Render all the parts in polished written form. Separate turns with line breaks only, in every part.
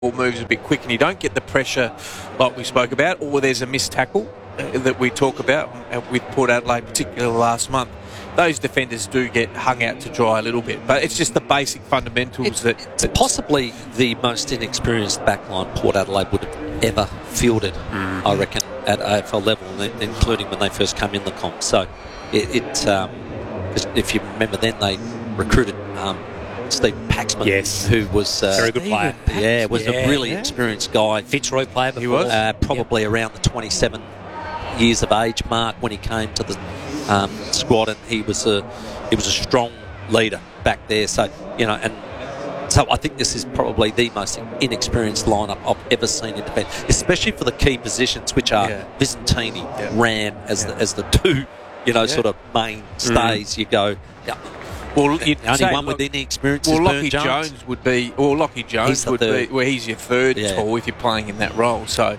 ball moves a bit quick and you don't get the pressure like we spoke about, or there's a missed tackle that we talk about with Port Adelaide, particularly last month, those defenders do get hung out to dry a little bit. But it's just the basic fundamentals
it's possibly the most inexperienced backline Port Adelaide would have ever fielded, I reckon, at AFL level, including when they first came in the comp. So if you remember then, they recruited Steve Paxman,
yes,
who was
very good player.
Was a really experienced guy.
Fitzroy player before.
He was
probably around the 27 years of age mark when he came to the squad, and he was a strong leader back there. So so I think this is probably the most inexperienced lineup I've ever seen in defence, especially for the key positions, which are Visentini, Ram as the two, sort of mainstays. You go.
Well,
the only one with any experience is
Lockie
Jones.
Jones would be, or Lockie Jones would be, well, he's your third tall if you're playing in that role. So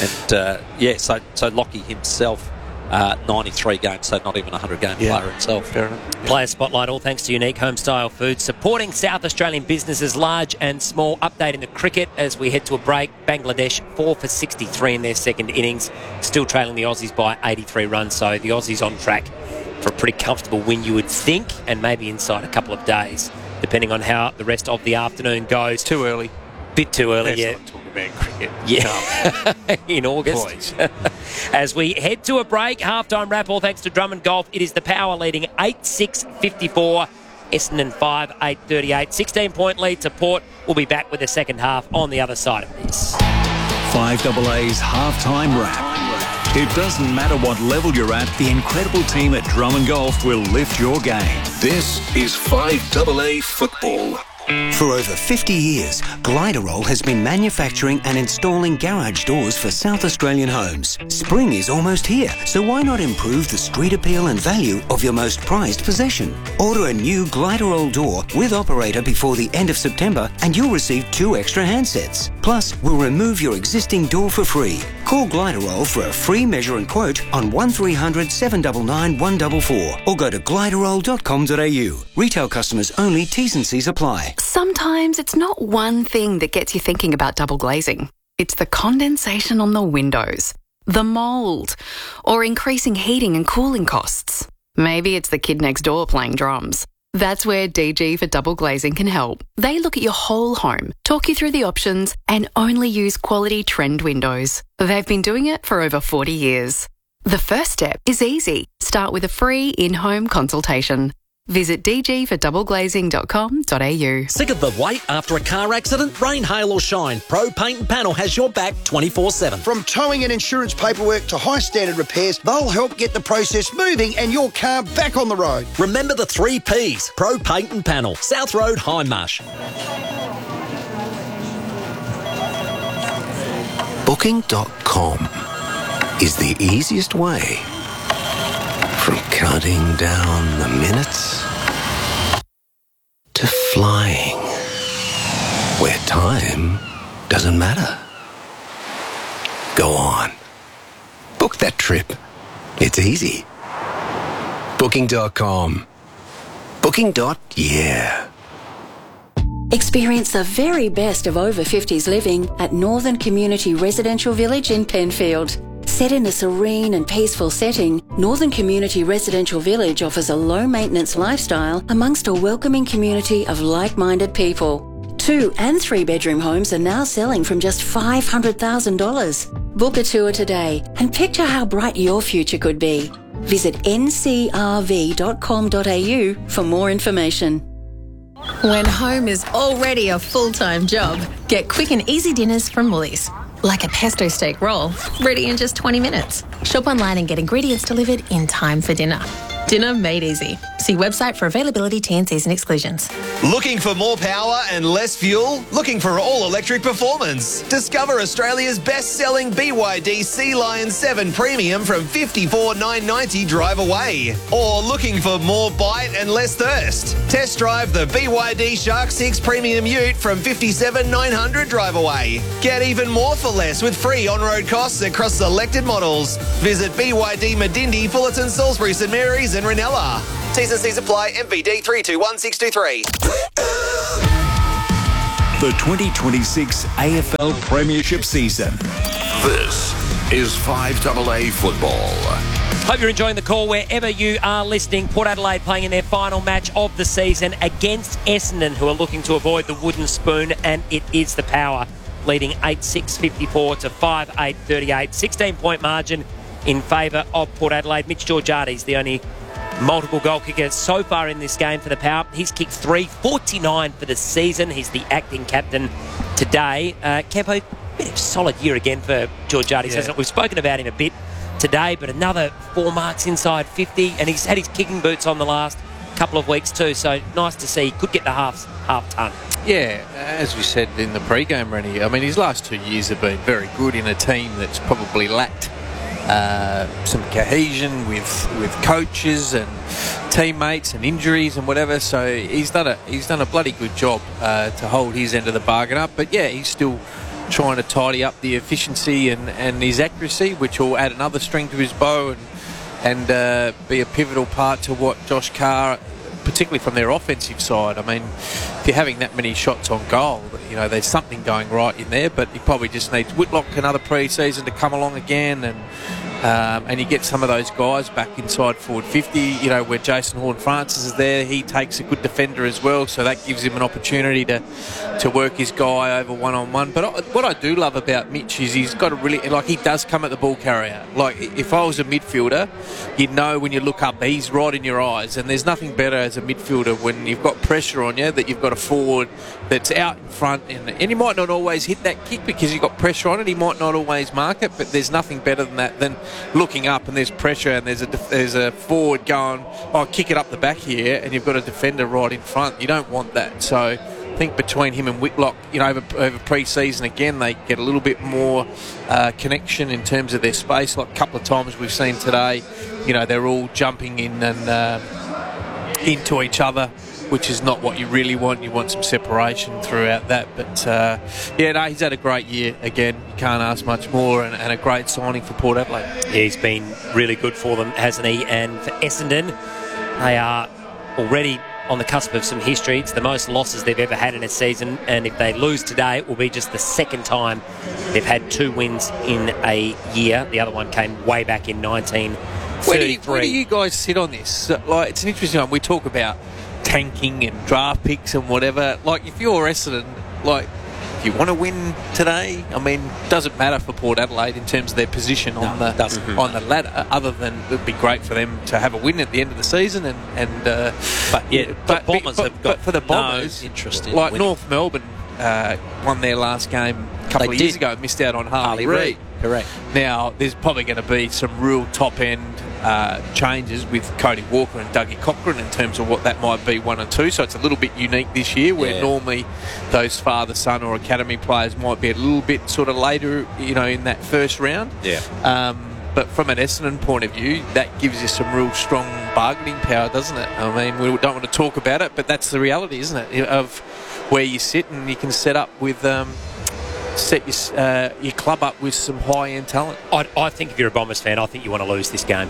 so Lockie himself, 93 games, so not even a 100-game player himself.
Fair enough.
Player Spotlight, all thanks to Unique Homestyle Foods, supporting South Australian businesses large and small. Update in the cricket as we head to a break. Bangladesh 4 for 63 in their second innings, still trailing the Aussies by 83 runs. So the Aussies on track for a pretty comfortable win, you would think, and maybe inside a couple of days, depending on how the rest of the afternoon goes.
Too early.
Bit too early,
Let's not talk about cricket.
Yeah, in August. As we head to a break, halftime wrap, all thanks to Drummond Golf. It is the Power leading 8-6-54. Essendon 5-8-38. 16-point lead to Port. We'll be back with the second half on the other side of this.
5AA's halftime wrap. It doesn't matter what level you're at, the incredible team at Drummond Golf will lift your game.
This is 5AA Football.
For over 50 years, Gliderol has been manufacturing and installing garage doors for South Australian homes. Spring is almost here, so why not improve the street appeal and value of your most prized possession? Order a new Gliderol door with operator before the end of September and you'll receive 2 extra handsets. Plus, we'll remove your existing door for free. Call Gliderol for a free measure and quote on 1300 799 144 or go to gliderol.com.au. Retail customers only, T's and C's apply.
Sometimes it's not one thing that gets you thinking about double glazing. It's the condensation on the windows, the mould, or increasing heating and cooling costs. Maybe it's the kid next door playing drums. That's where DG for Double Glazing can help. They look at your whole home, talk you through the options, and only use quality trend windows. They've been doing it for over 40 years. The first step is easy. Start with a free in-home consultation. Visit dgfordoubleglazing.com.au.
Sick of the wait after a car accident? Rain, hail or shine, Pro Paint and Panel has your back 24/7.
From towing and insurance paperwork to high standard repairs, they'll help get the process moving and your car back on the road.
Remember the 3 Ps. Pro Paint and Panel, South Road, Hindmarsh.
Booking.com is the easiest way from counting down the minutes to flying where time doesn't matter. Go on. Book that trip. It's easy. Booking.com. Booking.yeah.
Experience the very best of over 50s living at Northern Community Residential Village in Penfield. Set in a serene and peaceful setting, Northern Community Residential Village offers a low-maintenance lifestyle amongst a welcoming community of like-minded people. 2- and 3-bedroom homes are now selling from just $500,000. Book a tour today and picture how bright your future could be. Visit ncrv.com.au for more information.
When home is already a full-time job, get quick and easy dinners from Woolies. Like a pesto steak roll, ready in just 20 minutes. Shop online and get ingredients delivered in time for dinner. Dinner made easy. See website for availability, T&Cs and exclusions.
Looking for more power and less fuel? Looking for all-electric performance? Discover Australia's best-selling BYD Sea Lion 7 Premium from $54,990 drive away. Or looking for more bite and less thirst? Test drive the BYD Shark 6 Premium Ute from $57,900 drive away. Get even more for less with free on-road costs across selected models. Visit BYD Medindi, Fullerton, Salisbury, St Mary's and Ranella. T's and C's apply. MVD 321623.
the 2026 AFL Premiership season.
This is 5AA football.
Hope you're enjoying the call wherever you are listening. Port Adelaide playing in their final match of the season against Essendon, who are looking to avoid the wooden spoon, and it is the Power, leading 8-6-54 to 5-8-38. 16-point margin in favour of Port Adelaide. Mitch Georgiades, the only multiple goal kicker so far in this game for the Power. He's kicked 3, 49 for the season. He's the acting captain today. Kempo, bit of a solid year again for Georgiades, hasn't it? We've spoken about him a bit today, but another 4 marks inside 50, and he's had his kicking boots on the last couple of weeks too, so nice to see. He could get the half ton.
Yeah, as we said in the pre-game, Rennie, I mean, his last 2 years have been very good in a team that's probably lacked some cohesion with coaches and teammates and injuries and whatever, so he's done a bloody good job to hold his end of the bargain up. But yeah, he's still trying to tidy up the efficiency and his accuracy, which will add another string to his bow and be a pivotal part to what Josh Carr, particularly from their offensive side. I mean, if you're having that many shots on goal, you know, there's something going right in there, but he probably just needs Whitlock another pre-season to come along again, and you get some of those guys back inside forward 50, you know, where Jason Horne-Francis is there. He takes a good defender as well, so that gives him an opportunity to work his guy over one-on-one. But what I do love about Mitch is he's got a really, like, he does come at the ball carrier. Like, if I was a midfielder, you'd know when you look up, he's right in your eyes, and there's nothing better as a midfielder when you've got pressure on you, that you've got a forward that's out in front, and he might not always hit that kick because you've got pressure on it. He might not always mark it, but there's nothing better than that, than looking up and there's pressure and there's a forward going, oh, kick it up the back here, and you've got a defender right in front. You don't want that. So I think between him and Whitlock, you know, over pre-season again, they get a little bit more connection in terms of their space. Like a couple of times we've seen today, you know, they're all jumping in and into each other, which is not what you really want. You want some separation throughout that. But, he's had a great year again. You can't ask much more, and a great signing for Port Adelaide.
Yeah, he's been really good for them, hasn't he? And for Essendon, they are already on the cusp of some history. It's the most losses they've ever had in a season, and if they lose today, it will be just the second time they've had 2 wins in a year. The other one came way back in 1933.
Where do you guys sit on this? Like, it's an interesting one. We talk about tanking and draft picks and whatever. Like, if you're Essendon, like, if you want to win today, I mean, doesn't matter for Port Adelaide in terms of their position on the ladder, other than it would be great for them to have a win at the end of the season. But Bombers have got for the Bombers,
no interest in
like
winning.
North Melbourne won their last game a couple of years ago, missed out on Harley Reid.
Correct.
Now, there's probably going to be some real top-end changes with Cody Walker and Dougie Cochran in terms of what that might be 1 and 2. So it's a little bit unique this year, where normally those father-son or academy players might be a little bit sort of later, you know, in that first round.
Yeah.
But from an Essendon point of view, that gives you some real strong bargaining power, doesn't it? I mean, we don't want to talk about it, but that's the reality, isn't it, of where you sit, and you can set up with... set your club up with some high-end talent.
I think if you're a Bombers fan, I think you want to lose this game.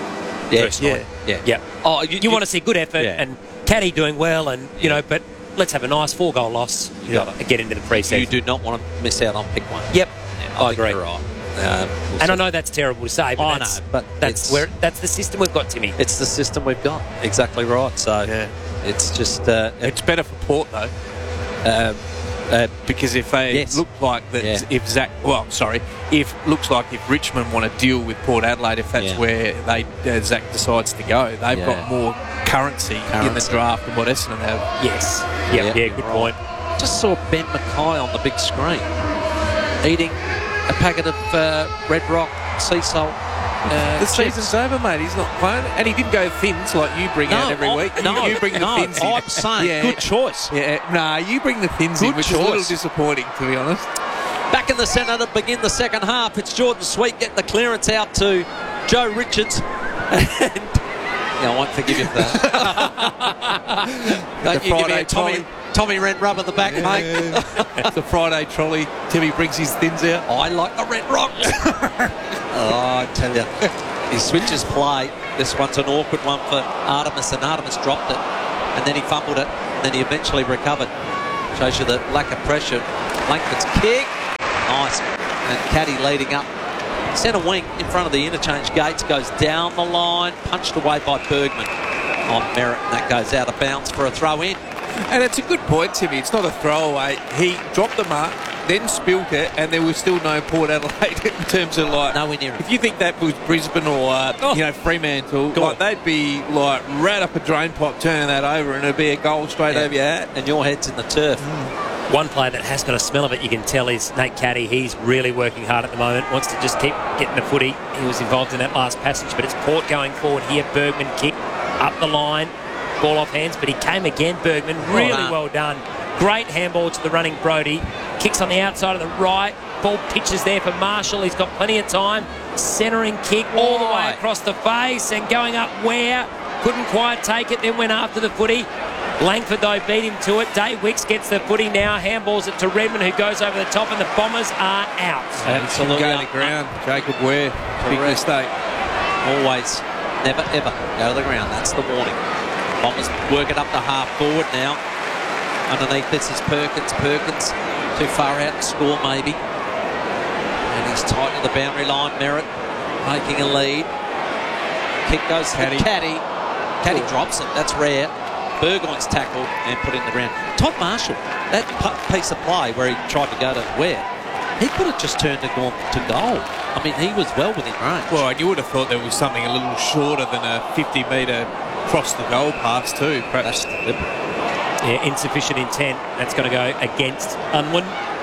Yeah.
Oh, you want to see good effort and Caddy doing well, and you know, but let's have a nice 4-goal loss. You got to get into the pre-season.
You do not want to miss out on pick one.
Yep,
yeah, I agree. You're right.
And I know that's terrible to say, but that's the system we've got, Timmy.
It's the system we've got. Exactly right. So it's just
it's better for Port though. Because if they look like that, if looks like if Richmond want to deal with Port Adelaide, if that's where Zach decides to go, they've got more currency in the draft than what Essendon have.
Yes. Yeah, good point.
Just saw Ben Mackay on the big screen eating a packet of Red Rock sea salt.
The season's over, mate. He's not playing, and he didn't go thins like you bring out every week. You bring the thins in.
I'm saying good choice.
You bring the thins in, which is a little disappointing, to be honest.
Back in the centre to begin the second half. It's Jordan Sweet getting the clearance out to Joe Richards. I won't forgive you for that. Don't you give me a Tommy Red Rub at the back, mate.
It's the Friday trolley. Timmy brings his thins out.
I like the Red Rocks. I tell you, he switches play. This one's an awkward one for Artemis, and Artemis dropped it, and then he fumbled it, and then he eventually recovered. Shows you the lack of pressure. Langford's kick. Nice. And Caddy leading up. Centre wing in front of the interchange gates, goes down the line, punched away by Bergman on Merritt, and that goes out of bounds for a throw in.
And it's a good point, Timmy. It's not a throwaway. He dropped the mark, then spilt it, and there was still no Port Adelaide in terms of like.
Nowhere near it.
If you think that was Brisbane or Fremantle, like they'd be like right up a drain pipe, turning that over, and it'd be a goal straight over your hat.
And your head's in the turf.
One player that has got a smell of it, you can tell, is Nate Caddy. He's really working hard at the moment, wants to just keep getting the footy. He was involved in that last passage, but it's Port going forward here. Bergman kick up the line, ball off hands, but he came again, Bergman. Really well done. Great handball to the running Brodie. Kicks on the outside of the right. Ball pitches there for Marshall. He's got plenty of time. Centering kick all the way across the face and going up where? Couldn't quite take it, then went after the footy. Langford, though, beat him to it. Dave Wicks gets the footy now, handballs it to Redmond, who goes over the top, and the Bombers are out.
Absolutely. Go to the ground. Jacob Ware, big mistake.
Always, never, ever go to the ground. That's the warning. Bombers work it up to half forward now. Underneath this is Perkins. Perkins too far out to score, maybe. And he's tight to the boundary line. Merritt making a lead. Kick goes to Caddy. Caddy drops it. That's rare. Burgoyne's tackled and put in the ground. Todd Marshall, that piece of play where he tried to go to where? He could have just turned and gone to goal. I mean, he was well within range.
Well, and you would have thought there was something a little shorter than a 50-metre cross the goal pass too. Perhaps.
Yeah, insufficient intent. That's going to go against Unwin.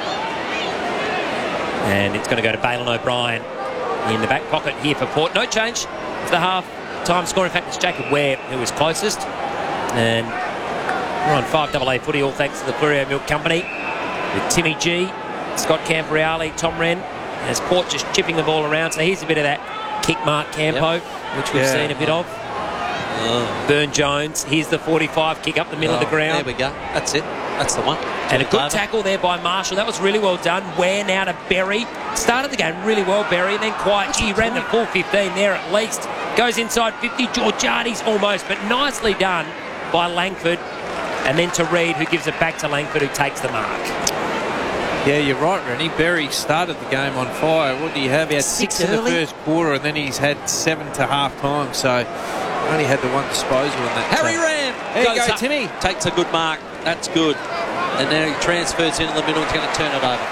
And it's going to go to Bailyn O'Brien in the back pocket here for Port. No change for the half-time score. In fact, it's Jacob Ware who was closest. And we're on 5AA footy, all thanks to the Fleurieu Milk Company. With Timmy G, Scott Camporeale, Tom Wren, as Port just chipping the ball around. So here's a bit of that kick mark Campo, which we've seen a bit of. Burn Jones, here's the 45, kick up the middle of the ground.
There we go. That's it. That's the one.
And a good tackle there by Marshall. That was really well done. Ware now to Berry. Started the game really well, Berry, and then quiet. He ran the full 15 there at least. Goes inside 50. Georgiades almost, but nicely done by Langford, and then to Reid, who gives it back to Langford, who takes the mark.
Yeah, you're right, Rennie. Berry started the game on fire. What do you have? He had 6 in the first quarter, and then he's had 7 to half time, so only had the one disposal in that.
Harry Ram
there you go, Timmy.
Takes a good mark. That's good. And now he transfers into the middle. He's going to turn it over.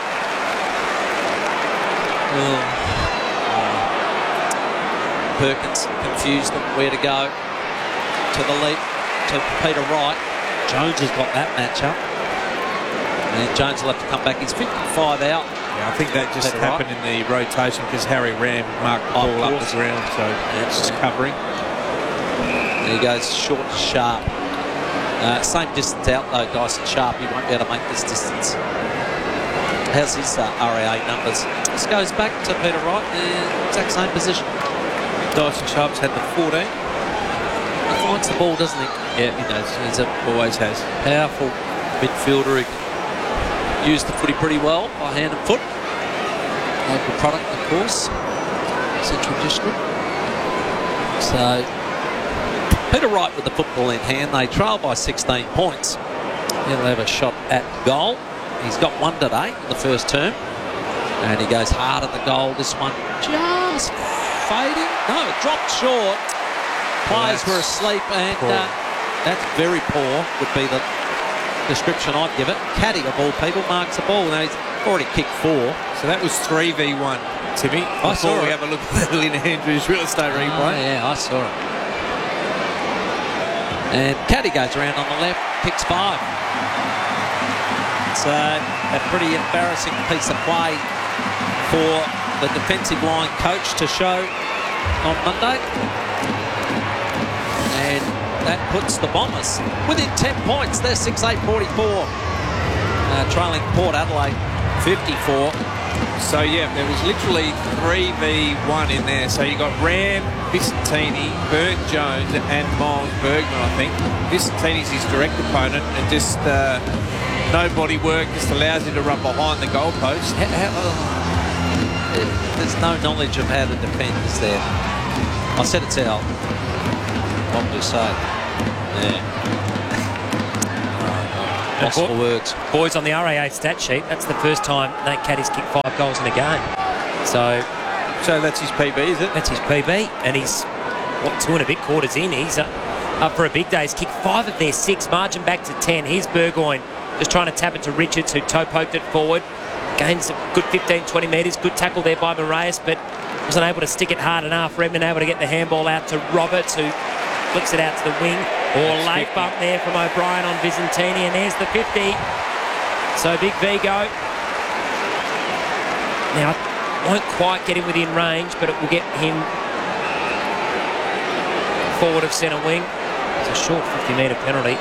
Perkins confused them where to go. To the left. To Peter Wright. Jones has got that matchup. And Jones will have to come back. He's 55 out.
Yeah, I think that just happened in the rotation because Harry Ram marked the ball up the ground, so it's just covering.
There he goes, short to Sharp. Same distance out though, Dyson Sharp. He won't be able to make this distance. How's his RAA numbers? This goes back to Peter Wright, the exact same position.
Dyson Sharp's had the 14.
He finds the ball, doesn't he?
Yeah, he does. He always has.
Powerful midfielder. He can use the footy pretty well by hand and foot. Local product, of course. Central District. So, Peter Wright with the football in hand. They trail by 16 points. He'll have a shot at goal. He's got one today in the first term. And he goes hard at the goal. This one just fading. No, it dropped short. Players were asleep, and that's very poor, would be the description I'd give it. Caddy, of all people, marks the ball. Now he's already kicked 4.
So that was 3v1, Timmy.
I saw it.
We have a look at the Lynn Andrews real estate replay.
Yeah, I saw it. And Caddy goes around on the left, kicks 5. It's a pretty embarrassing piece of play for the defensive line coach to show on Monday. And that puts the Bombers within 10 points. They're 6-8-44. Trailing Port Adelaide 54.
So, yeah, there was literally 3v1 in there. So you got Ram, Vicentini, Bert Jones and Miles Bergman, I think. Vicentini's his direct opponent, and just no body work, just allows him to run behind the goalpost.
There's no knowledge of how to defend, is there? I said it's out. What do you say? Yeah. Lost for words.
Boys, on the RAA stat sheet, that's the first time Nate Caddy's kicked 5 goals in a game. So
that's his PB, is it?
That's his PB, and he's 2 and a bit quarters in. He's up for a big day. He's kicked 5 of their 6, margin back to 10. Here's Burgoyne just trying to tap it to Richards, who toe poked it forward. Gains a good 15-20 metres. Good tackle there by Moraes, but wasn't able to stick it hard enough. Redmond able to get the handball out to Roberts, who flicks it out to the wing. Late bump there from O'Brien on Visentini, and there's the 50. So Big Vigo. Now, won't quite get him within range, but it will get him forward of centre wing. It's a short 50-metre penalty.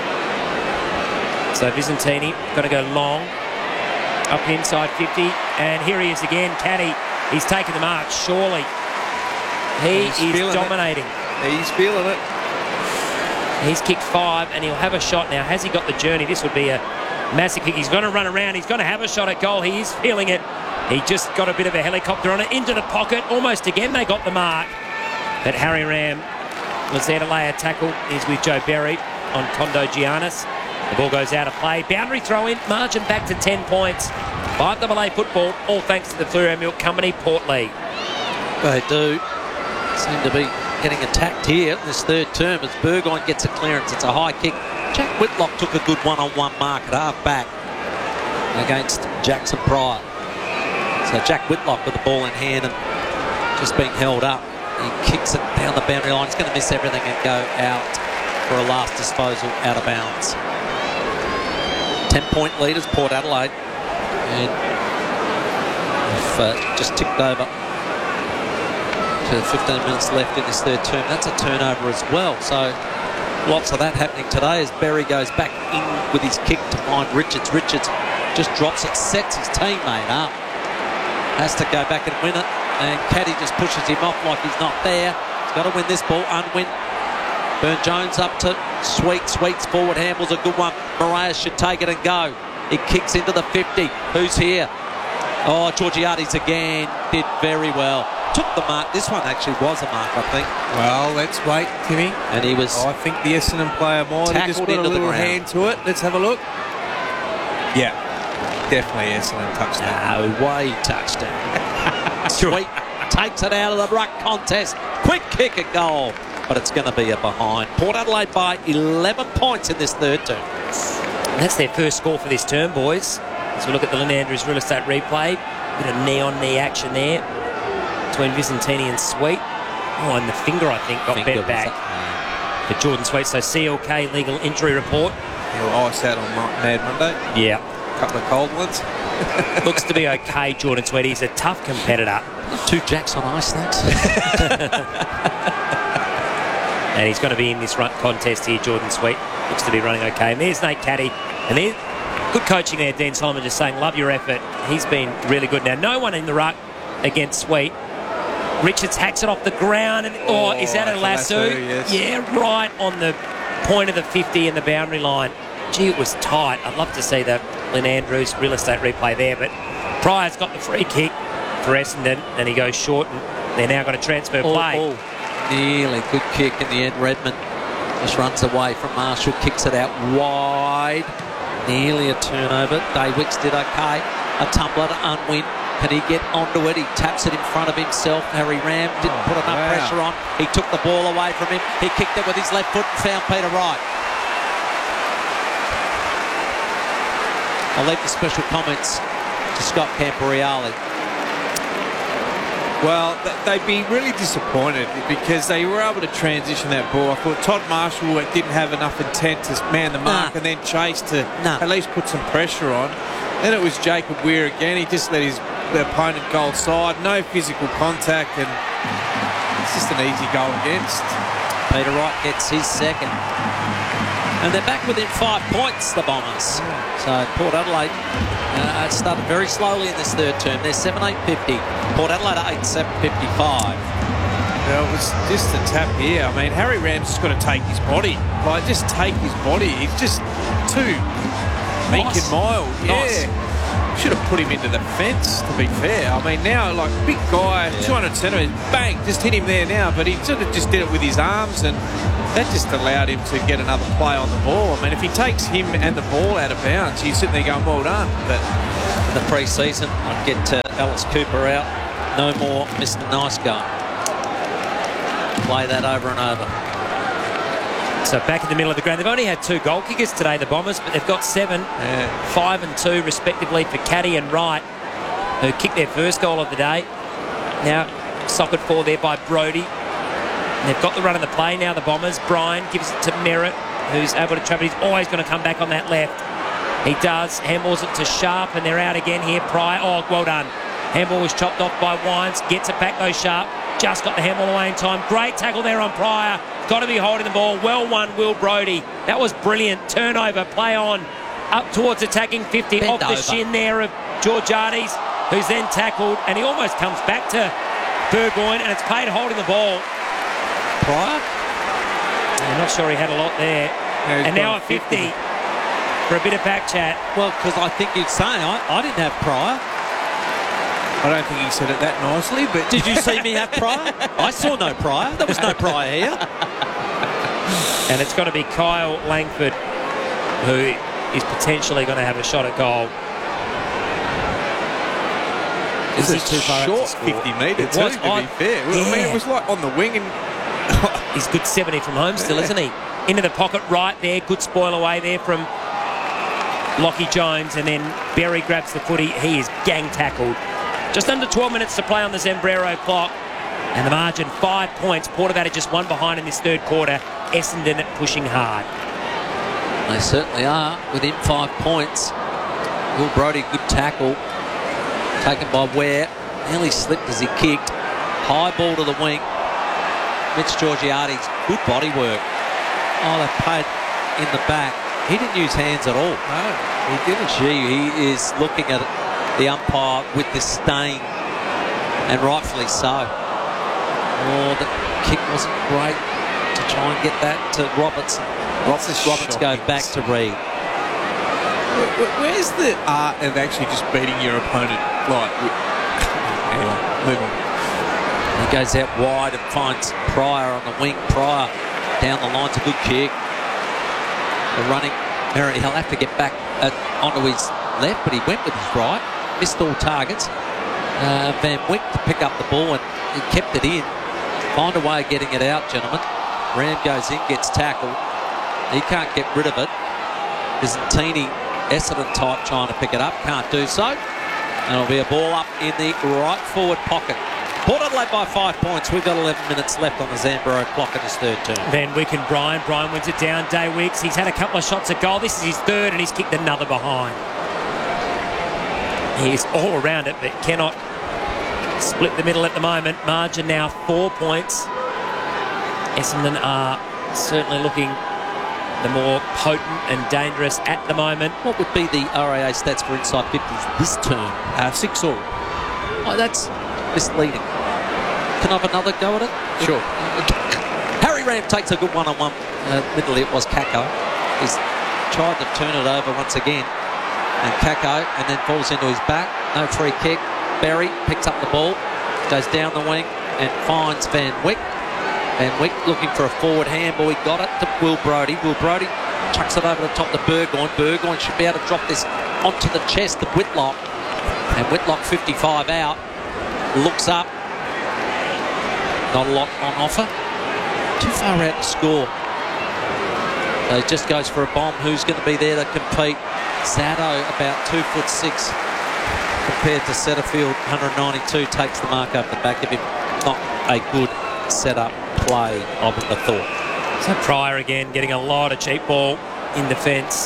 So Visentini got to go long, up inside 50, and here he is again, Caddy. He's taken the mark, surely. He's dominating.
He's feeling it.
He's kicked 5, and he'll have a shot now. Has he got the journey? This would be a massive kick. He's going to run around. He's going to have a shot at goal. He is feeling it. He just got a bit of a helicopter on it. Into the pocket. Almost again they got the mark. But Harry Ram was there to lay a tackle. He's with Joe Berry on Kondo Giannis. The ball goes out of play. Boundary throw in. Margin back to 10 points. 5AA football, all thanks to the Fluoro Milk Company, Portlee.
They do seem to be getting attacked here in this third term as Burgoyne gets a clearance. It's a high kick. Jack Whitlock took a good one-on-one mark at half-back against Jackson Pryor. So Jack Whitlock with the ball in hand and just being held up. He kicks it down the boundary line. He's going to miss everything and go out for a last disposal out of bounds. 10-point leaders, Port Adelaide. And just ticked over to 15 minutes left in this third term. That's a turnover as well. So lots of that happening today as Berry goes back in with his kick to find Richards. Richards just drops it, sets his teammate up. Has to go back and win it. And Caddy just pushes him off like he's not there. He's got to win this ball, unwin. Burne-Jones up to Sweet. Sweet's forward handle's a good one. Moraes should take it and go. He kicks into the 50. Who's here? Oh, Georgiades again did very well. Took the mark. This one actually was a mark, I think.
Well, let's wait, Timmy.
And he was...
I think the Essendon player might have just put a little hand to it. Let's have a look. Yeah, definitely Essendon touchdown.
No way touchdown. Sweet takes it out of the ruck contest. Quick kick at goal. But it's going to be a behind. Port Adelaide by 11 points in this third term.
That's their first score for this term, boys. As we look at the Lynn Andrews real estate replay. Bit of knee-on-knee action there between Visentini and Sweet. Oh, and the finger, I think, got bent back for Jordan Sweet. So CLK legal injury report.
He'll ice out on Mad Monday.
Yeah.
A couple of cold ones.
Looks to be okay, Jordan Sweet. He's a tough competitor.
2 jacks on ice, thanks.
And he's going to be in this run contest here, Jordan Sweet. Looks to be running okay. And there's Nate Caddy. And there's good coaching there, Dean Solomon just saying, love your effort. He's been really good. Now, no one in the ruck against Sweet. Richards hacks it off the ground. And, is that a lasso?
Yes.
Yeah, right on the point of the 50 in the boundary line. Gee, it was tight. I'd love to see the Lynn Andrews real estate replay there. But Pryor's got the free kick for Essendon. And he goes short. And they're now going to transfer play.
Nearly good kick in the end. Redmond just runs away from Marshall, kicks it out wide. Nearly a turnover. Daywicks did okay. A tumbler to unwin. Can he get onto it? He taps it in front of himself. Harry Ram didn't put enough pressure on. He took the ball away from him. He kicked it with his left foot and found Peter Wright. I'll leave the special comments to Scott Camporeale.
Well, they'd be really disappointed because they were able to transition that ball. I thought Todd Marshall didn't have enough intent to man the mark and then chase to at least put some pressure on. Then it was Jacob Weir again. He just let his opponent go side. No physical contact, and it's just an easy goal against.
Peter Wright gets his second. And they're back within 5 points, the Bombers. So Port Adelaide started very slowly in this third term. They're 7-8-50. Port Adelaide are 8-7-55.
Well, it was just a tap here. I mean, Harry Ram's just got to take his body. Like, just take his body. He's just too meek and mild.
Nice.
Yeah. should have put him into the fence, to be fair. I mean, now, like, big guy, 200 centimetres, bang, just hit him there now. But he sort of just did it with his arms, and that just allowed him to get another play on the ball. I mean, if he takes him and the ball out of bounds, you're sitting there going, well done. But
in the pre-season, I'd get Alice Cooper out. No more Mr. Nice Guy. Play that over and over.
So back in the middle of the ground. They've only had 2 goal kickers today, the Bombers, but they've got 7, 5 and 2 respectively for Caddy and Wright, who kicked their first goal of the day. Now socket for there by Brodie. And they've got the run of the play now, the Bombers. Bryan gives it to Merritt, who's able to travel. He's always going to come back on that left. He does. Handballs it to Sharp, and they're out again here. Pryor, oh, well done. Handball was chopped off by Wines. Gets it back though, Sharp. Just got the handball away in time. Great tackle there on Pryor. Got to be holding the ball. Well won, Will Brodie. That was brilliant. Turnover, play on. Up towards attacking 50.
Bend
off the
over.
shin there of Georgiades, who's then tackled. And he almost comes back to Burgoyne, and it's paid holding the ball.
Pryor?
I'm not sure he had a lot there.
Yeah,
and now a 50 for a bit of back chat.
Well, because I think you'd say I didn't have Pryor.
I don't think he said it that nicely, but...
Did you see me have Pryor? I saw no Pryor. There was no Pryor here.
And it's got to be Kyle Langford, who is potentially going to have a shot at goal.
It's
Is
a
he too far out
short
to score?
50 metre
It
too,
was
to be
odd.
fair. I mean, it was like on the wing and...
He's good 70 from home still, isn't he? Into the pocket right there. Good spoil away there from Lockie Jones. And then Berry grabs the footy. He is gang tackled. Just under 12 minutes to play on the Zambrero clock. And the margin, 5 points. Port Adelaide just 1 behind in this third quarter. Essendon pushing hard.
They certainly are. Within 5 points. Will Brodie, good tackle. Taken by Ware. Nearly slipped as he kicked. High ball to the wing. Mitch Georgiades, good body work. Oh, they played in the back. He didn't use hands at all.
No, he didn't.
Gee, he is looking at the umpire with disdain, and rightfully so. Oh, the kick wasn't great to try and get that to Roberts. Roberts go back to Reid.
Where's the art of actually just beating your opponent? Like, anyway, move on.
He goes out wide and finds Pryor on the wing. Pryor down the line's a good kick. The running Merritt, he'll have to get back onto his left, but he went with his right. Missed all targets. Van Wyk to pick up the ball, and he kept it in. Find a way of getting it out, gentlemen. Ram goes in, gets tackled. He can't get rid of it. Byzantini, Essendon type trying to pick it up. Can't do so. And it'll be a ball up in the right forward pocket. Port Adelaide by 5 points. We've got 11 minutes left on the Zambro clock in his third term.
Van Wyk and Bryan. Bryan wins it down. Day Wicks. He's had a couple of shots at goal. This is his third, and he's kicked another behind. He's all around it, but cannot split the middle at the moment. Margin now 4 points. Essendon are certainly looking the more potent and dangerous at the moment.
What would be the RAA stats for inside 50s this term?
6 all.
Oh, that's misleading. Can I have another go at it?
Sure.
Harry Ram takes a good one-on-one. Admittedly, it was Kako. He's tried to turn it over once again. And Kako, and then falls into his back. No free kick. Berry picks up the ball, goes down the wing, and finds Van Wyk. Van Wyk looking for a forward handball. He got it to Will Brodie. Will Brodie chucks it over the top to Burgoyne. Burgoyne should be able to drop this onto the chest of Whitlock. And Whitlock 55 out. Looks up. Not a lot on offer. Too far out to score. So he just goes for a bomb. Who's going to be there to compete? Sado, about 2'6", compared to Setterfield, 192, takes the mark over the back of him. Not a good set-up play, I would have thought.
So Pryor again getting a lot of cheap ball in defence.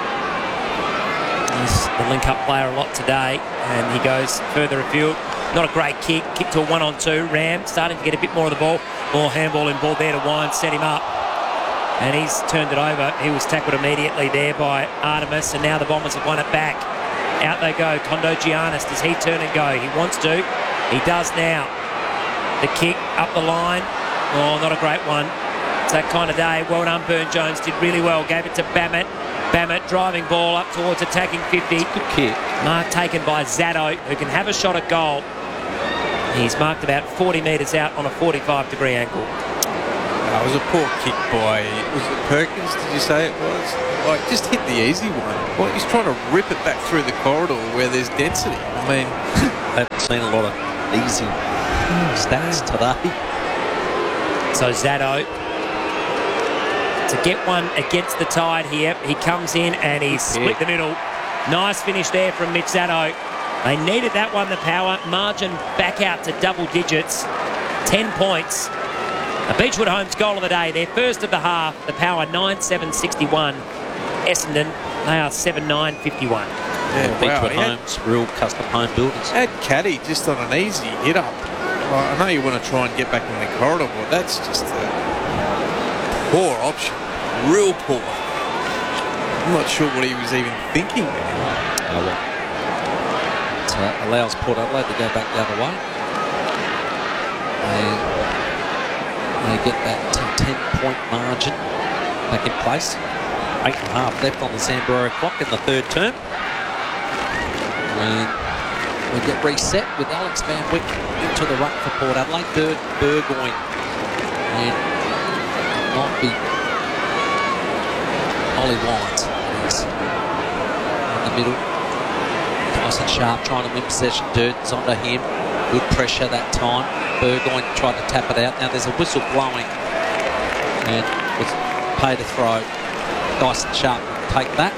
He's the link-up player a lot today, and he goes further afield. Not a great kick. Kick to a 1-on-2. Ram starting to get a bit more of the ball. More handball in ball there to Wine, set him up. And he's turned it over. He was tackled immediately there by Artemis, and now the Bombers have won it back. Out they go. Kondo Giannis, does he turn and go? He wants to. He does now. The kick up the line. Oh, not a great one. It's that kind of day. Well done, Burn Jones. Did really well. Gave it to Bammett. Bammett driving ball up towards attacking 50.
Good kick.
Mark taken by Zaddo, who can have a shot at goal. He's marked about 40 metres out on a 45-degree angle.
It was a poor kick by, was it Perkins, did you say it was? Like, just hit the easy one. Well, he's trying to rip it back through the corridor where there's density. I mean...
I haven't seen a lot of easy stats today.
So Zaddo, to get one against the tide here, he comes in and he's split the middle. Nice finish there from Mitch Zaddo. They needed that one, the Power. Margin back out to double digits. 10 points. A Beechwood Homes goal of the day. Their first of the half. The Power 9-7-61. Essendon, they are 7-9-51.
Yeah, Beechwood Homes, real custom home builders.
Had Caddy just on an easy hit up. Well, I know you want to try and get back in the corridor, but that's just a poor option. Real poor. I'm not sure what he was even thinking there.
Oh, well. It allows Port Adelaide to go back the other way. They get that 10-point margin back in place. 8.5 left on the Zambroa clock in the third term. And we get reset with Alex Van Wyk into the ruck for Port Adelaide. Third, Burgoyne. And might be Ollie Wines. He's in the middle. Dyson Sharp trying to win possession. Durden's onto him. Good pressure that time. Burgoyne tried to tap it out. Now there's a whistle blowing. And with pay to throw, Dyson Sharp will take that.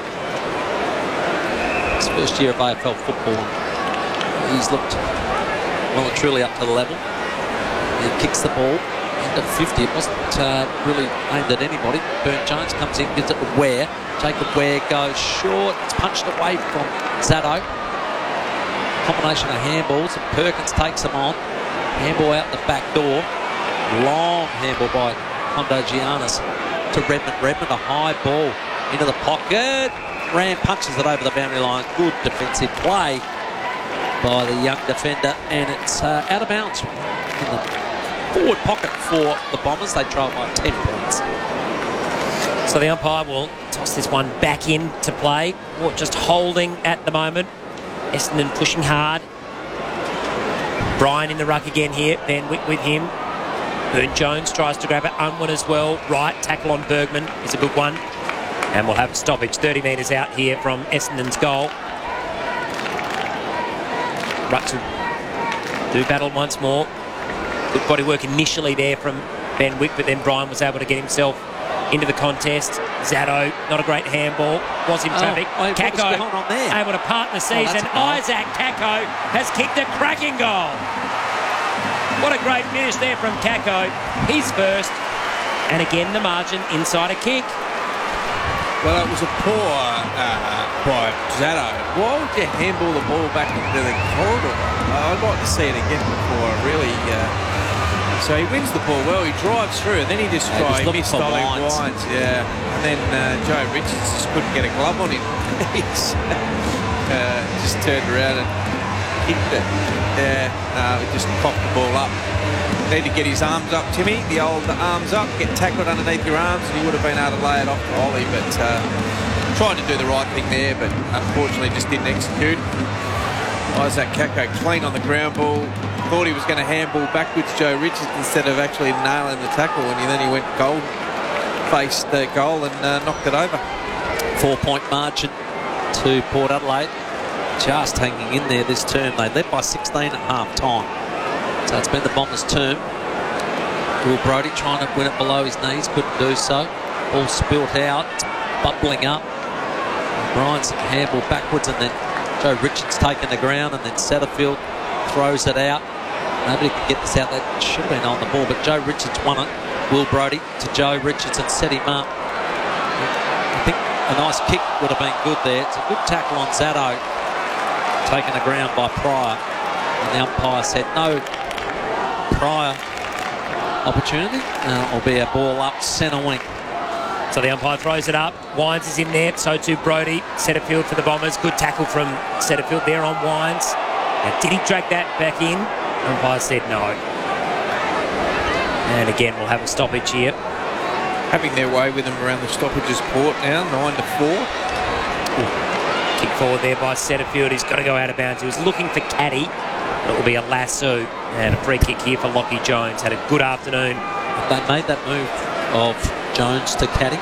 His first year of AFL football. He's looked well and truly up to the level. He kicks the ball into 50. It wasn't really aimed at anybody. Burn Jones comes in, gives it to Ware. Jacob Ware goes short. It's punched away from Zaddo. Combination of handballs, and Perkins takes them on. Handball out the back door. Long handball by Hondo Giannis to Redmond. Redmond, a high ball into the pocket. Ram punches it over the boundary line. Good defensive play by the young defender, and it's out of bounds in the forward pocket for the Bombers. They trail by 10 points.
So the umpire will toss this one back into play. Or just holding at the moment. Essendon pushing hard. Bryan in the ruck again here. Van Wyk with him. Burn Jones tries to grab it. Unwin as well. Right, tackle on Bergman is a good one. And we'll have a stoppage 30 metres out here from Essendon's goal. Rucks will do battle once more. Good body work initially there from Van Wyk, but then Bryan was able to get himself into the contest. Zaddo, not a great handball, was in traffic. Kako able to part the seas, and Isaac Kako has kicked a cracking goal. What a great finish there from Kako. He's first, and again the margin inside a kick.
Well, it was a poor by Zaddo. Why would you handball the ball back into the corridor? I'd like to see it again before really. So he wins the ball well. He drives through, and then he just missed Ollie Wines. Yeah, and then Joe Richards just couldn't get a glove on him. He's just turned around and kicked it. Yeah, he just popped the ball up. Need to get his arms up, Timmy. The old arms up, get tackled underneath your arms, and he would have been able to lay it off to Ollie, but tried to do the right thing there, but unfortunately just didn't execute. Isaac Kako clean on the ground ball. Thought he was going to handball backwards Joe Richards instead of actually nailing the tackle, and then he went faced the goal and knocked it over.
4-point margin to Port Adelaide. Just hanging in there this term. They led by 16 at half time. So it's been the Bombers' term. Will Brodie trying to win it below his knees, couldn't do so. All spilt out, bubbling up. Bryan's handball backwards, and then Joe Richards taking the ground, and then Satterfield throws it out. Nobody can get this out. That should have been on the ball, but Joe Richards won it. Will Brodie to Joe Richards and set him up. I think a nice kick would have been good there. It's a good tackle on Zaddo. Taken the ground by Pryor. And the umpire said no prior opportunity. Will be a ball up centre wing.
So the umpire throws it up. Wines is in there. So too Brodie. Setterfield for the Bombers. Good tackle from Setterfield there on Wines. Now, did he drag that back in? The umpire said no. And again, we'll have a stoppage here.
Having their way with them around the stoppages, Port now, 9-4.
Kick forward there by Setterfield. He's got to go out of bounds. He was looking for Caddy. It will be a lasso and a free kick here for Lockie Jones. Had a good afternoon.
They made that move of Jones to Caddy.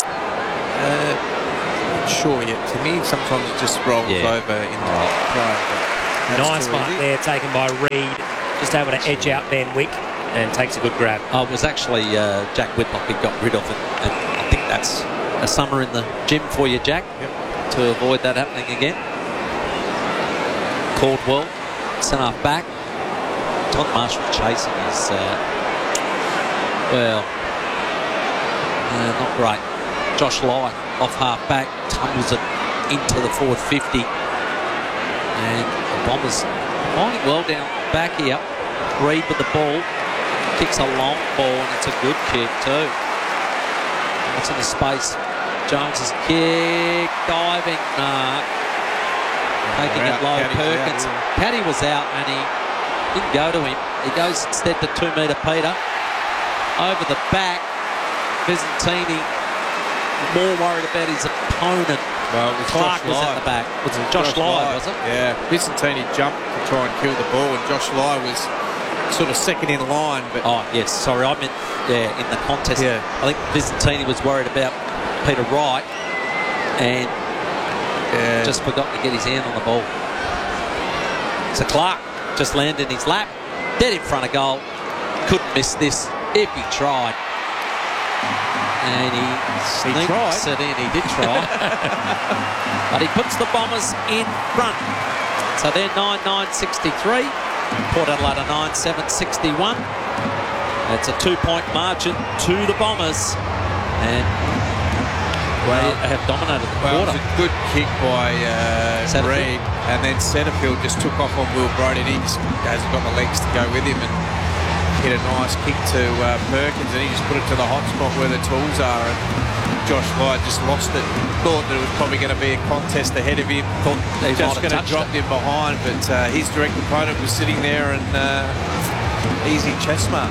Not sure yet. To me, sometimes it just rolls over in the play.
Nice mark there taken by Reid. Just able to edge out Ben Wick and takes a good grab.
It was actually Jack Whitlock he got rid of it, and I think that's a summer in the gym for you, Jack, to avoid that happening again. Caldwell, centre half back. Todd Marshall chasing is, not great. Josh Lai off half back, tumbles it into the forward 50. And the Bombers finding well down back here. Reid with the ball. Kicks a long ball, and it's a good kick too. What's in the space? Jones's kick, diving mark. Taking it low, Perkins. Caddy was out, and he didn't go to him. He goes instead to 2 metre Peter. Over the back, Visentini more worried about his opponent.
Well, it was
Clark
Josh
was
Lai.
at the back. Was it Josh Lai, was it?
Yeah. Visentini jumped to try and kill the ball, and Josh Lai was sort of second in line. But
yes, sorry, I meant, in the contest.
Yeah.
I think Visentini was worried about Peter Wright and just forgot to get his hand on the ball. So Clark just landed in his lap, dead in front of goal. Couldn't miss this if he tried. And he sneaks it in. He did try. But he puts the Bombers in front. So they're 9-9-63. Port Adelaide 9-7-61. It's a 2-point margin to the Bombers. And they have dominated the quarter.
It was a good kick by Reid, and then Setterfield just took off on Will Brodie, and he just hasn't got the legs to go with him, and hit a nice kick to Perkins, and he just put it to the hot spot where the tools are, and Josh Lai just lost it. Thought that it was probably going to be a contest ahead of him. Thought he was just going to drop him behind, but his direct opponent was sitting there, and easy chest mark.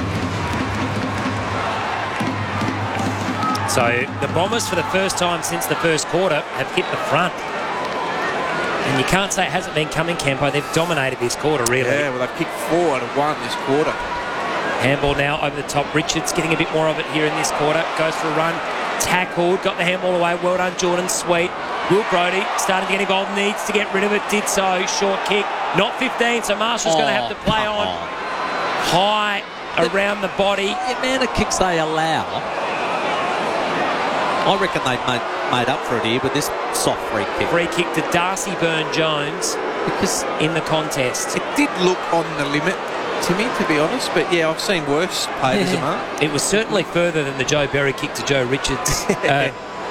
So the Bombers, for the first time since the first quarter, have hit the front. And you can't say it hasn't been coming, Campo. They've dominated this quarter, really.
Yeah, well, they've kicked 4 out of 1 this quarter.
Handball now over the top. Richards getting a bit more of it here in this quarter. Goes for a run. Tackled. Got the handball away. Well done, Jordan Sweet. Will Brodie starting to get involved. Needs to get rid of it. Did so. Short kick. Not 15, so Marshall's going to have to play on. High around the body.
The amount of kicks they allow, I reckon they've made up for it here with this soft free kick.
Free kick to Darcy Byrne-Jones because in the contest.
It did look on the limit to me, to be honest, but yeah, I've seen worse paid as a mark.
It was certainly further than the Joe Berry kick to Joe Richards.
Yeah.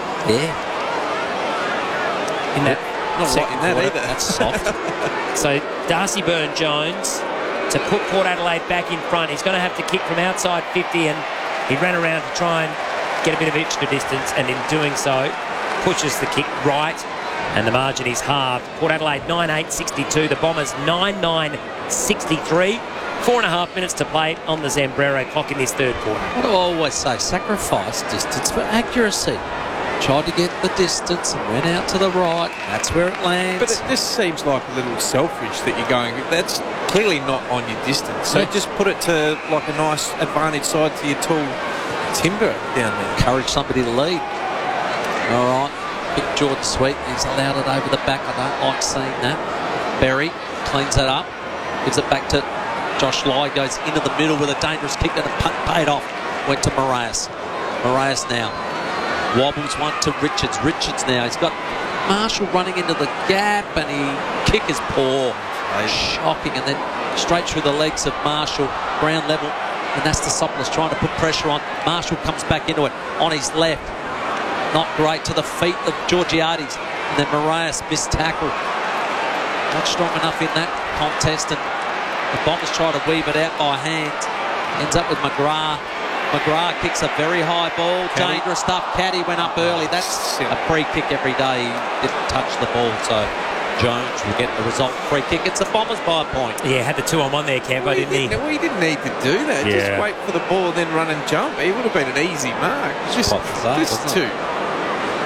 In that
Not right in that
quarter.
either.
That's soft.
So Darcy Byrne-Jones to put Port Adelaide back in front. He's going to have to kick from outside 50, and he ran around to try and get a bit of extra distance, and in doing so pushes the kick right, and the margin is halved. Port Adelaide 9-8-62, the Bombers 9-9-63. 4.5 minutes to play on the Zambrero clock in this third quarter.
What do I always say? Sacrifice distance for accuracy. Tried to get the distance and went out to the right. That's where it lands.
But it just seems like a little selfish that you're going, that's clearly not on your distance. So just put it to like a nice advantage side to your tall timber down there.
Encourage somebody to lead. All right. Pick Jordan Sweet. He's allowed it over the back. I don't like seeing that. Berry cleans that up. Gives it back to Josh Lai. Goes into the middle with a dangerous kick and a punt paid off. Went to Moraes. Moraes now. Wobbles one to Richards. Richards now. He's got Marshall running into the gap, and he kick is poor. Shocking. And then straight through the legs of Marshall. Ground level. And that's the Soplis trying to put pressure on. Marshall comes back into it on his left. Not great to the feet of Georgiades. And then Moraes missed tackle. Not strong enough in that contest. And the Bombers try to weave it out by hand. Ends up with McGrath. McGrath kicks a very high ball. Caddy. Dangerous stuff. Caddy went up early. That's a free kick every day. He didn't touch the ball. So Jones will get the result. Free kick. It's the Bombers by a point.
Yeah, had the 2-on-1 there, Campo, didn't he?
Well, he didn't need to do that.
Yeah.
Just wait for the ball and then run and jump. It would have been an easy mark. It's just two.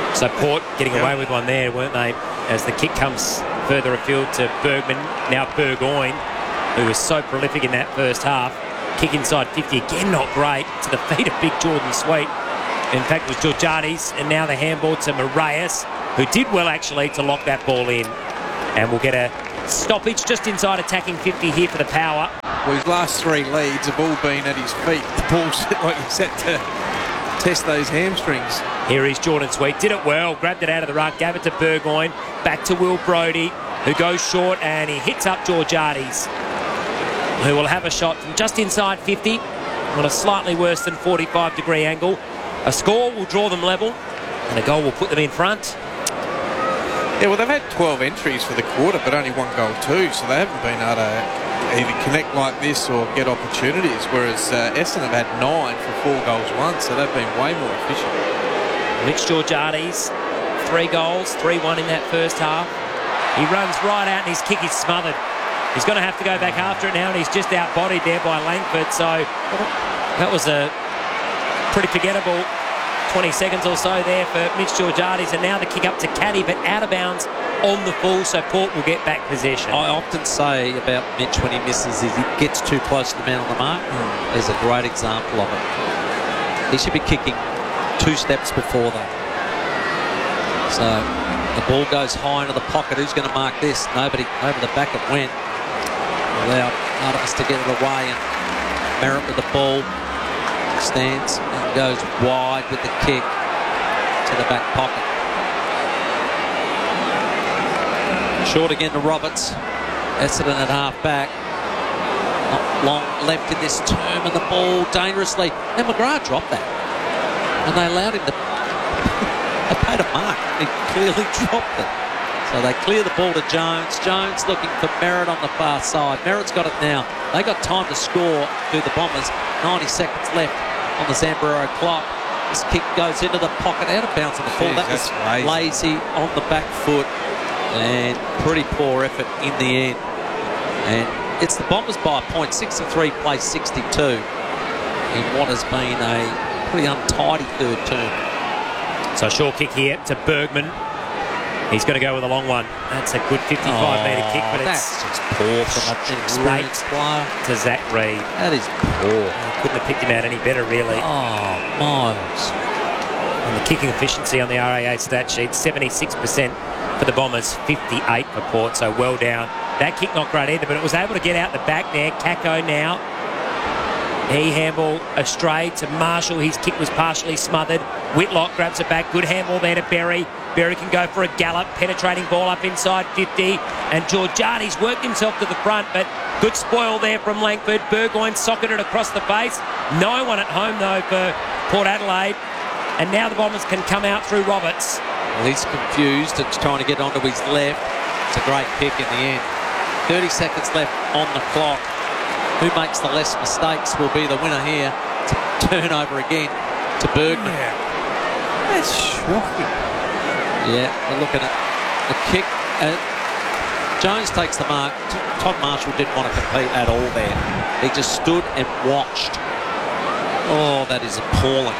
So Port getting away with one there, weren't they? As the kick comes further afield to Bergman, now Burgoyne, who was so prolific in that first half. Kick inside 50, again not great, to the feet of big Jordan Sweet. In fact, it was Georgiades, and now the handball to Moraes, who did well actually to lock that ball in. And we'll get a stoppage just inside attacking 50 here for the Power.
Well, his last 3 leads have all been at his feet. The ball's like he's set to test those hamstrings.
Here is Jordan Sweet, did it well, grabbed it out of the ruck, gave it to Burgoyne, back to Will Brodie, who goes short and he hits up Georgiades, who will have a shot from just inside 50 on a slightly worse than 45-degree angle. A score will draw them level, and a goal will put them in front.
Yeah, well, they've had 12 entries for the quarter, but only 1 goal too, so they haven't been able to either connect like this or get opportunities, whereas Essendon have had 9 for 4 goals once, so they've been way more efficient.
Mitch Georgiades, 3 goals, 3-1 in that first half. He runs right out and his kick is smothered. He's going to have to go back after it now, and he's just out-bodied there by Langford, so that was a pretty forgettable 20 seconds or so there for Mitch Georgiades, and now the kick up to Caddy, but out of bounds on the full, so Port will get back possession.
I often say about Mitch when he misses is he gets too close to the man on the mark. There's a great example of it. He should be kicking 2 steps before that. So the ball goes high into the pocket. Who's going to mark this? Nobody. Over the back it went. Allowed Artemis to get it away, and Merritt with the ball stands and goes wide with the kick to the back pocket. Short again to Roberts. Essendon at half back. Not long left in this term, and the ball dangerously. And McGrath dropped that, and they allowed him to. They paid a mark. He clearly dropped it. So they clear the ball to Jones. Jones looking for Merritt on the far side. Merritt's got it now. They got time to score through the Bombers. 90 seconds left on the Zambrero clock. This kick goes into the pocket, out of bounds on the ball. That was lazy on the back foot, and pretty poor effort in the end. And it's the Bombers by a point. 63 plays 62 in what has been a pretty untidy third term.
So a short kick here to Bergman. He's going to go with a long one. That's a good 55-metre kick, but
that's just poor from an experienced player.
To Zach Reid.
That is poor.
Couldn't have picked him out any better, really.
Oh, Miles.
And the kicking efficiency on the RAA stat sheet, 76% for the Bombers, 58 for Port, so well down. That kick not great either, but it was able to get out the back there. Kako now. He handball astray to Marshall. His kick was partially smothered. Whitlock grabs it back. Good handball there to Berry. Berry can go for a gallop. Penetrating ball up inside 50. And Georgiades worked himself to the front, but good spoil there from Langford. Burgoyne socketed across the face. No one at home, though, for Port Adelaide. And now the Bombers can come out through Roberts.
Well, he's confused and trying to get onto his left. It's a great pick in the end. 30 seconds left on the clock. Who makes the less mistakes will be the winner here. It's a turnover again to Bergman.
Yeah. That's shocking.
Yeah, we're looking at the kick. Jones takes the mark. Todd Marshall didn't want to compete at all there. He just stood and watched. Oh, that is appalling.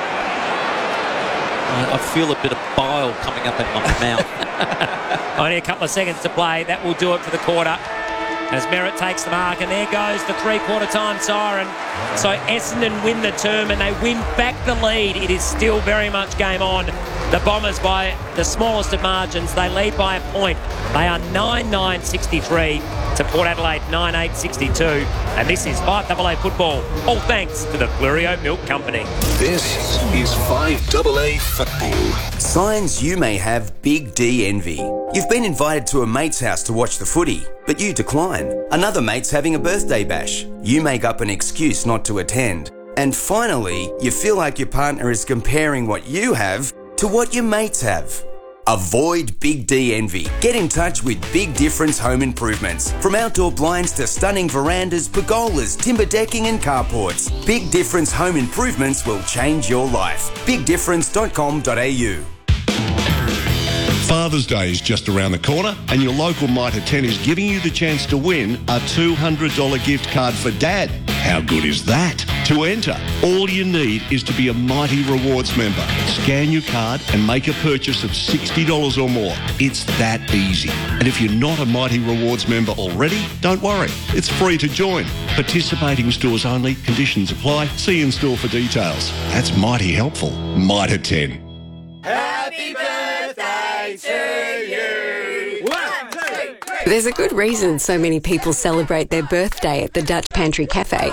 I feel a bit of bile coming up in my mouth.
Only a couple of seconds to play. That will do it for the quarter. As Merritt takes the mark, and there goes the three-quarter time siren. So Essendon win the term, and they win back the lead. It is still very much game on. The Bombers by the smallest of margins. They lead by a point. They are 9-9-63 to Port Adelaide 9-8-62. And this is 5AA football. All thanks to the Fleurieu Milk Company.
This is 5AA football.
Signs you may have Big D envy. You've been invited to a mate's house to watch the footy, but you decline. Another mate's having a birthday bash. You make up an excuse not to attend. And finally, you feel like your partner is comparing what you have to what your mates have. Avoid Big D envy. Get in touch with Big Difference Home Improvements. From outdoor blinds to stunning verandas, pergolas, timber decking and carports, Big Difference Home Improvements will change your life. BigDifference.com.au.
Father's Day is just around the corner, and your local Mitre 10 is giving you the chance to win a $200 gift card for Dad. How good is that? To enter, all you need is to be a Mighty Rewards member. Scan your card and make a purchase of $60 or more. It's that easy. And if you're not a Mighty Rewards member already, don't worry. It's free to join. Participating stores only. Conditions apply. See in store for details. That's mighty helpful. Mitre 10.
Happy birthday to you! 1, 2, 3.
There's a good reason so many people celebrate their birthday at the Dutch Pantry Cafe.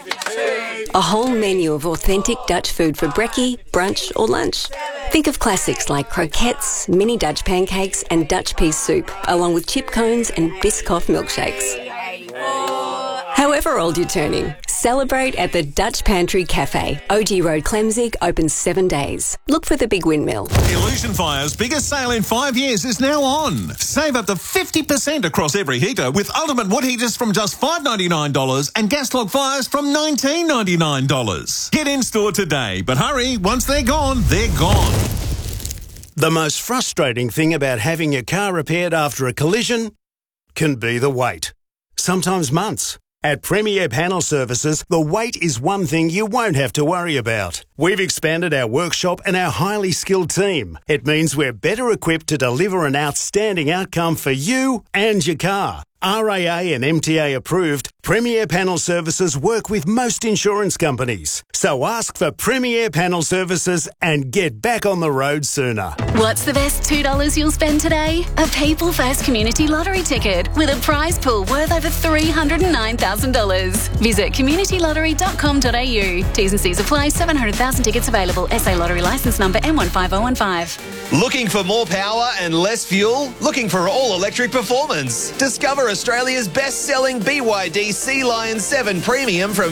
A whole menu of authentic Dutch food for brekkie, brunch or lunch. Think of classics like croquettes, mini Dutch pancakes and Dutch pea soup, along with chip cones and Biscoff milkshakes. However old you're turning, celebrate at the Dutch Pantry Cafe. OG Road, Clemzig, open 7 days. Look for the big windmill.
Illusion Fire's biggest sale in 5 years is now on. Save up to 50% across every heater with ultimate wood heaters from just $5.99 and gas log fires from $19.99. Get in store today, but hurry, once they're gone, they're gone.
The most frustrating thing about having your car repaired after a collision can be the wait. Sometimes months. At Premier Panel Services, the wait is one thing you won't have to worry about. We've expanded our workshop and our highly skilled team. It means we're better equipped to deliver an outstanding outcome for you and your car. RAA and MTA approved, Premier Panel Services work with most insurance companies. So ask for Premier Panel Services and get back on the road sooner.
What's the best $2 you'll spend today? A People First Community Lottery ticket with a prize pool worth over $309,000. Visit communitylottery.com.au. T's and C's apply. 700,000 tickets available. SA Lottery licence number M15015.
Looking for more power and less fuel? Looking for all-electric performance? Discover Australia's best-selling BYD Sea Lion 7 Premium from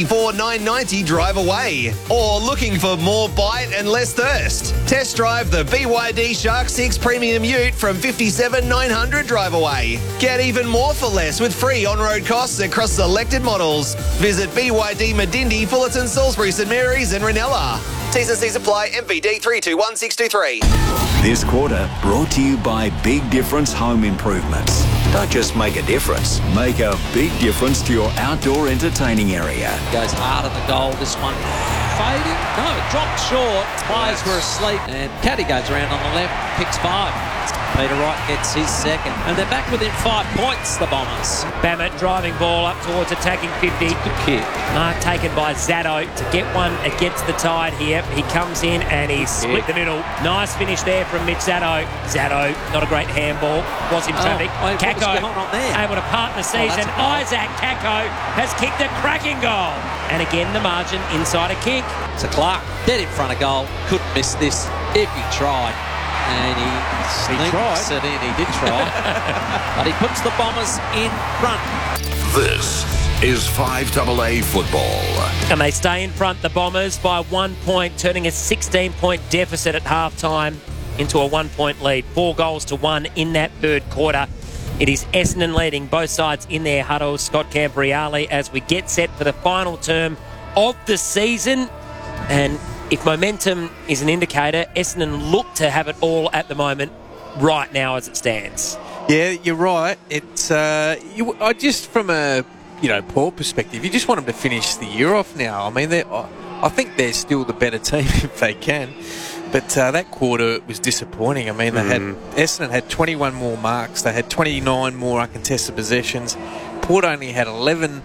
$54,990 drive away. Or looking for more bite and less thirst? Test drive the BYD Shark 6 Premium Ute from $57,900 drive away. Get even more for less with free on-road costs across selected models. Visit BYD Medindi, Fullerton, Salisbury, St Mary's and Ranella. T's and C's apply. MVD 321623.
This quarter brought to you by Big Difference Home Improvements. Don't just make a difference, make a big difference to your outdoor entertaining area.
Goes hard at the goal, this one fading. No, it dropped short. Players were asleep. And Caddy goes around on the left, picks 5. Peter Wright gets his second. And they're back within 5 points, the Bombers.
Bammett driving ball up towards attacking 50.
Good kick.
Mark taken by Zaddo to get one against the tide here. He comes in and he's split the middle. Nice finish there from Mitch Zaddo. Zaddo, not a great handball. Was in traffic. Kako able to part the season. Isaac Kako has kicked a cracking goal. And again, the margin inside a kick.
So Clark, dead in front of goal. Couldn't miss this if he tried. And he sneaks it in. He did try. But he puts the Bombers in front.
This is 5AA football.
And they stay in front, the Bombers, by 1 point, turning a 16-point deficit at half-time into a 1-point lead. 4 goals to 1 in that third quarter. It is Essendon leading, both sides in their huddles. Scott Cambriale as we get set for the final term of the season. And if momentum is an indicator, Essendon look to have it all at the moment, right now as it stands.
Yeah, you're right. It's I just from a poor perspective, you just want them to finish the year off now. I mean, I think they're still the better team if they can. But that quarter was disappointing. I mean, Essendon had 21 more marks. They had 29 more uncontested possessions. Port only had 11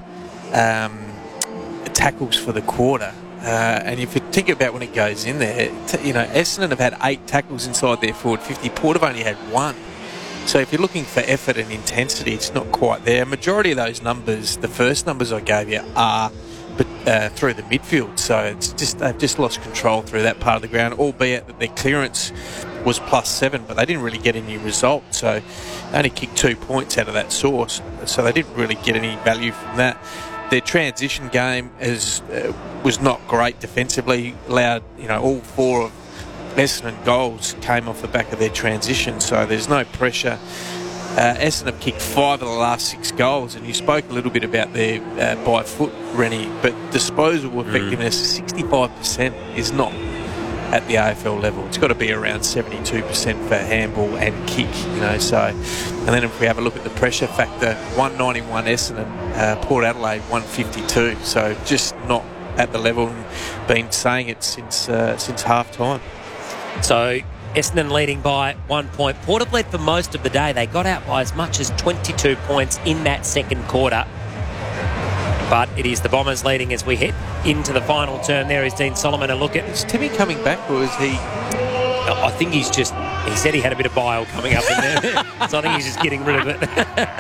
tackles for the quarter. And if you think about when it goes in there, Essendon have had 8 tackles inside their forward 50. Port have only had 1. So if you're looking for effort and intensity, it's not quite there. Majority of those numbers, the first numbers I gave you, are through the midfield. So it's just they've just lost control through that part of the ground, albeit that their clearance was +7, but they didn't really get any result. So they only kicked 2 points out of that source. So they didn't really get any value from that. Their transition game was not great defensively. Allowed, all 4 of Essendon goals came off the back of their transition. So there's no pressure. Essendon have kicked 5 of the last 6 goals, and you spoke a little bit about their by foot, Rennie, but disposal effectiveness, 65% is not at the AFL level. It's got to be around 72% for handball and kick, so. And then if we have a look at the pressure factor, 191 Essendon, Port Adelaide 152, so just not at the level, and been saying it since half time.
So Essendon leading by 1 point. Port have led for most of the day. They got out by as much as 22 points in that second quarter. But it is the Bombers leading as we head into the final term. There is Dean Solomon. A look at...
Is Timmy coming back, or is he...
I think he's just... He said he had a bit of bile coming up in there. So I think he's just getting rid of it.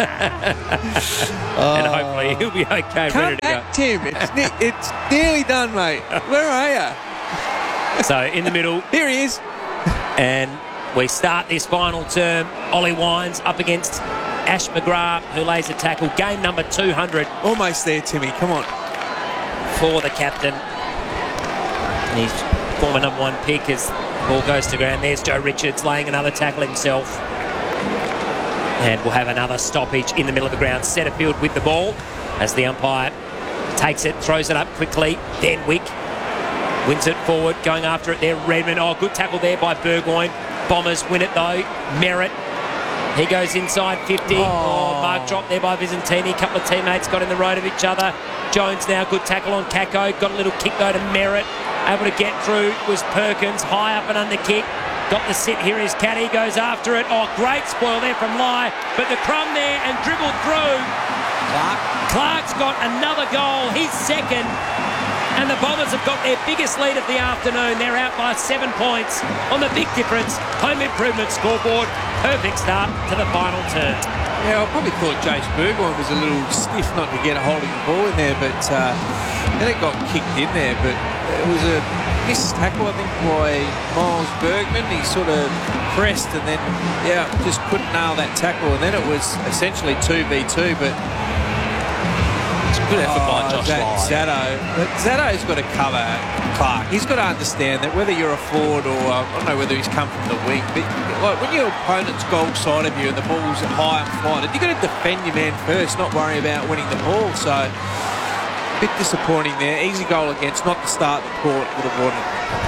And hopefully he'll be okay.
Come
ready to
back,
go.
Tim. It's nearly done, mate. Where are you?
So in the middle...
Here he is.
And we start this final term. Ollie Wines up against Ash McGrath, who lays a tackle. Game number 200.
Almost there, Timmy. Come on.
For the captain. And he's former number 1 pick as the ball goes to ground. There's Joe Richards laying another tackle himself. And we'll have another stoppage in the middle of the ground. Setterfield with the ball as the umpire takes it, throws it up quickly. Then Wick wins it forward, going after it there. Redmond. Oh, good tackle there by Burgoyne. Bombers win it though. Merritt. He goes inside 50. Oh, mark drop there by Visentini. A couple of teammates got in the road of each other. Jones now, good tackle on Kako. Got a little kick though to Merritt. Able to get through was Perkins. High up and under kick. Got the sit here. His caddy goes after it. Oh, great spoil there from Lai. But the crumb there and dribbled through. Clark's got another goal. He's second. And the Bombers have got their biggest lead of the afternoon. They're out by 7 points on the Big Difference home improvement scoreboard. Perfect start to the final term.
Yeah, I probably thought Jace Burgoyne was a little stiff not to get a hold of the ball in there, but then it got kicked in there. But it was a missed tackle, I think, by Miles Bergman. He sort of pressed and then, just couldn't nail that tackle. And then it was essentially 2v2, but...
Good effort by Josh Lai.
Zatto's got to cover Clark. He's got to understand that whether you're a forward or I don't know whether he's come from the wing, but like when your opponent's goal side of you and the ball's high and flying, you've got to defend your man first, not worry about winning the ball. So a bit disappointing there. Easy goal against, not the start the Port would have wanted.